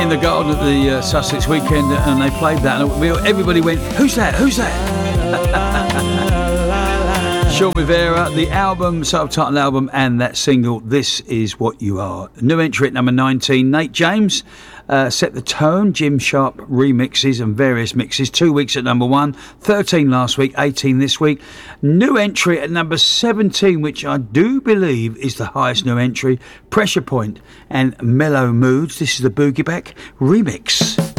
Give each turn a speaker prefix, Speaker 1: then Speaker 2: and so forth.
Speaker 1: in the garden at the Sussex weekend, and they played that, and everybody went, "Who's that? Who's that?" Sean Rivera, the album, subtitled album, and that single, "This Is What You Are." New entry at number 19, Nate James. Set the tone, Jim Sharp remixes and various mixes. 2 weeks at number 1, 13 last week, 18 this week. New entry at number 17, which I do believe is the highest new entry, Pressure Point and Mellow Moods. This is the Boogie Back remix.